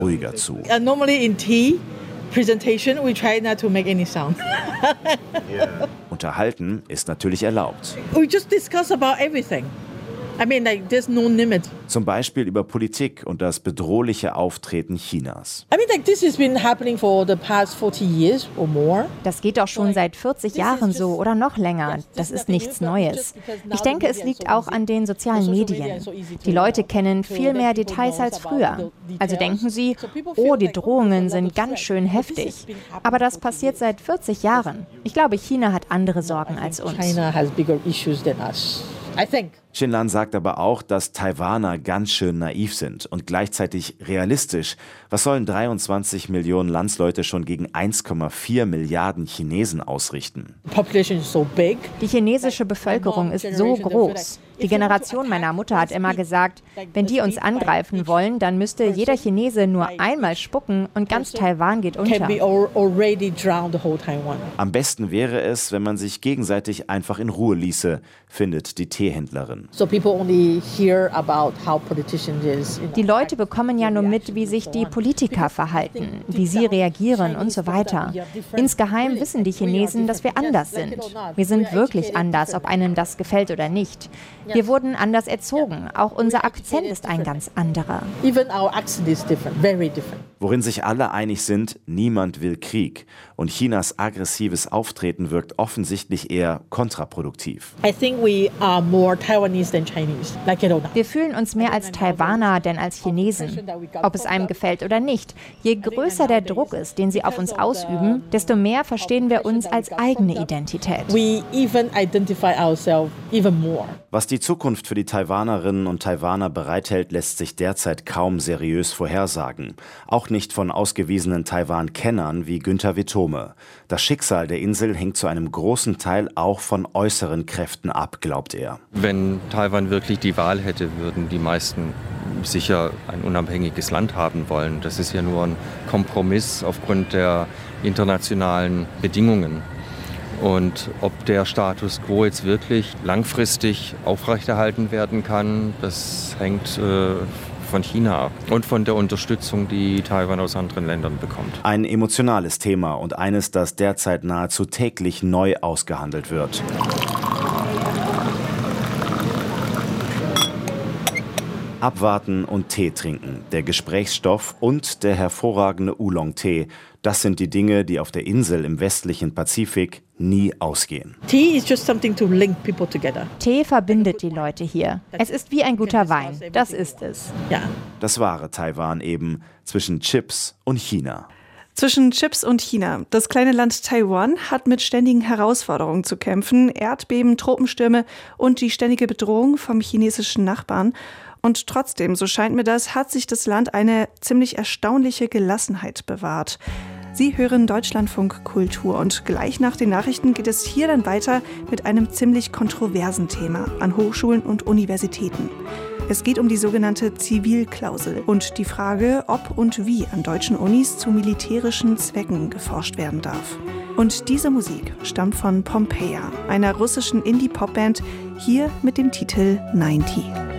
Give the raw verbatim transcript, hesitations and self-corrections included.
ruhiger zu. Uh, normally in tea presentation, we try not to make any sound. Yeah. Unterhalten ist natürlich erlaubt. We just discuss about everything. I mean, like, there's no limit. Zum Beispiel über Politik und das bedrohliche Auftreten Chinas. I mean, like, this has been happening for the past forty years or more. Das geht doch schon seit vierzig Jahren so oder noch länger. Das ist nichts Neues. Ich denke, es liegt auch an den sozialen Medien. Die Leute kennen viel mehr Details als früher. Also denken sie, oh, die Drohungen sind ganz schön heftig. Aber das passiert seit vierzig Jahren. Ich glaube, China hat andere Sorgen als uns. China has bigger issues than us. I think. Chin-Lan sagt aber auch, dass Taiwaner ganz schön naiv sind und gleichzeitig realistisch. Was sollen dreiundzwanzig Millionen Landsleute schon gegen eins Komma vier Milliarden Chinesen ausrichten? Die chinesische Bevölkerung ist so groß. Die Generation meiner Mutter hat immer gesagt, wenn die uns angreifen wollen, dann müsste jeder Chinese nur einmal spucken und ganz Taiwan geht unter. Am besten wäre es, wenn man sich gegenseitig einfach in Ruhe ließe, findet die Teehändlerin. Die Leute bekommen ja nur mit, wie sich die Politiker verhalten, wie sie reagieren und so weiter. Insgeheim wissen die Chinesen, dass wir anders sind. Wir sind wirklich anders, ob einem das gefällt oder nicht. Wir wurden anders erzogen. Auch unser Akzent ist ein ganz anderer. Worin sich alle einig sind, niemand will Krieg. Und Chinas aggressives Auftreten wirkt offensichtlich eher kontraproduktiv. Wir fühlen uns mehr als Taiwaner denn als Chinesen. Ob es einem gefällt oder nicht. Je größer der Druck ist, den sie auf uns ausüben, desto mehr verstehen wir uns als eigene Identität. Was die Zukunft für die Taiwanerinnen und Taiwaner bereithält, lässt sich derzeit kaum seriös vorhersagen. Auch nicht von ausgewiesenen Taiwan-Kennern wie Günther Wittome. Das Schicksal der Insel hängt zu einem großen Teil auch von äußeren Kräften ab, glaubt er. Wenn Taiwan wirklich die Wahl hätte, würden die meisten sicher ein unabhängiges Land haben wollen. Das ist ja nur ein Kompromiss aufgrund der internationalen Bedingungen. Und ob der Status quo jetzt wirklich langfristig aufrechterhalten werden kann, das hängt äh, von China ab und von der Unterstützung, die Taiwan aus anderen Ländern bekommt. Ein emotionales Thema und eines, das derzeit nahezu täglich neu ausgehandelt wird. Abwarten und Tee trinken, der Gesprächsstoff und der hervorragende Oolong-Tee. Das sind die Dinge, die auf der Insel im westlichen Pazifik nie ausgehen. Tea is just something to link people together. Tee verbindet die Leute hier. Es ist wie ein guter Wein. Das ist es. Ja. Das wahre Taiwan eben zwischen Chips und China. Zwischen Chips und China. Das kleine Land Taiwan hat mit ständigen Herausforderungen zu kämpfen. Erdbeben, Tropenstürme und die ständige Bedrohung vom chinesischen Nachbarn. Und trotzdem, so scheint mir das, hat sich das Land eine ziemlich erstaunliche Gelassenheit bewahrt. Sie hören Deutschlandfunk Kultur und gleich nach den Nachrichten geht es hier dann weiter mit einem ziemlich kontroversen Thema an Hochschulen und Universitäten. Es geht um die sogenannte Zivilklausel und die Frage, ob und wie an deutschen Unis zu militärischen Zwecken geforscht werden darf. Und diese Musik stammt von Pompeia, einer russischen Indie-Pop-Band, hier mit dem Titel neunzig.